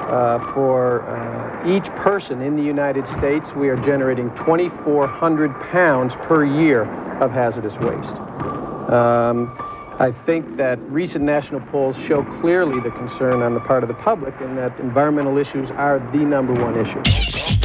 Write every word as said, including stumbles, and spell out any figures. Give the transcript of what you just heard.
Uh, for uh, each person in the United States, we are generating twenty-four hundred pounds per year of hazardous waste. Um, I think that recent national polls show clearly the concern on the part of the public and that environmental issues are the number one issue.